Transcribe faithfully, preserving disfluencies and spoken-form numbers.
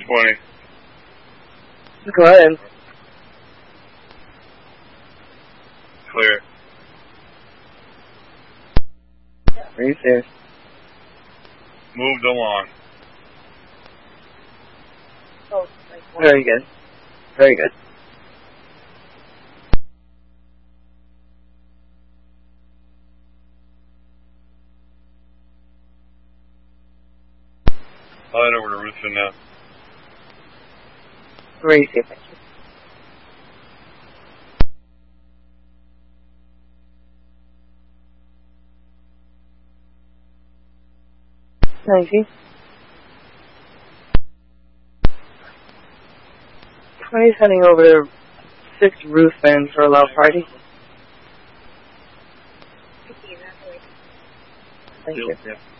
twenty. Go ahead. Clear. Are you serious? Moved along. Very good. Very good. I'll head over to Ruthven now. Great, thank you. Nineteen. Twenty's heading over to six Ruthven for a loud party. Thank you. Yeah.